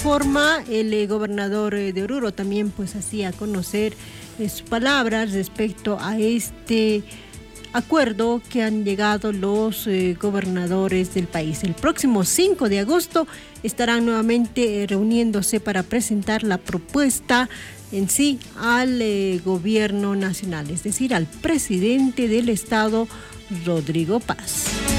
forma, el gobernador de Oruro también pues hacía conocer sus palabras respecto a este acuerdo que han llegado los gobernadores del país. El próximo 5 de agosto estarán nuevamente reuniéndose para presentar la propuesta en sí al gobierno nacional, es decir, al presidente del estado, Rodrigo Paz.